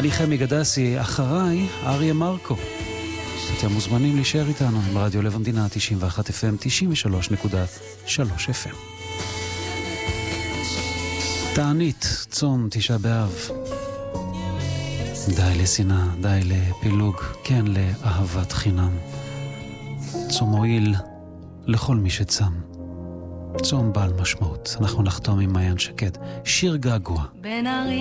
אני חמי גדסי, אחריי אריה מרקו. אתם מוזמנים להישאר איתנו עם רדיו לב המדינה 91 FM, 93.3 FM. תענית, צום, תשעה באב. די לשנאה, די לפילוג, כן לאהבת חינם. צום מועיל לכל מי שצם. צום בעל משמעות. אנחנו נחתום עם מעיין שקד, שיר געגוע.